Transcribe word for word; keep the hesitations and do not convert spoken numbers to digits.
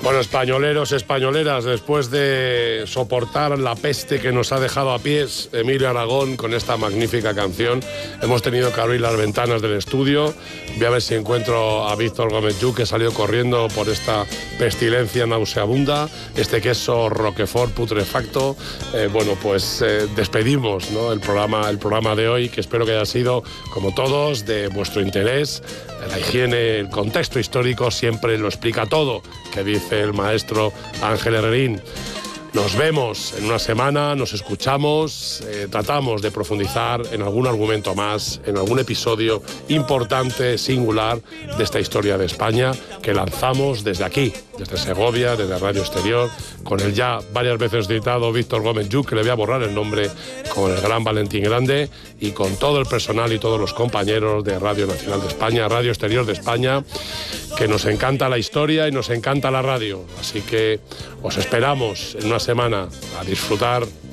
Bueno, españoleros, españoleras, después de soportar la peste que nos ha dejado a pies Emilio Aragón con esta magnífica canción, hemos tenido que abrir las ventanas del estudio. Voy a ver si encuentro a Víctor Gómez Lluch, que salió corriendo por esta pestilencia nauseabunda, este queso Roquefort putrefacto. Eh, bueno, pues eh, despedimos, ¿no?, el programa, el programa de hoy, que espero que haya sido, como todos, de vuestro interés. La higiene, el contexto histórico siempre lo explica todo, que dice el maestro Ángel Herrerín. Nos vemos en una semana, nos escuchamos, eh, tratamos de profundizar en algún argumento más, en algún episodio importante, singular de esta historia de España que lanzamos desde aquí, desde Segovia, desde Radio Exterior, con el ya varias veces citado Víctor Gómez Lluch, que le voy a borrar el nombre, con el gran Valentín Grande y con todo el personal y todos los compañeros de Radio Nacional de España, Radio Exterior de España, que nos encanta la historia y nos encanta la radio. Así que os esperamos en una semana a disfrutar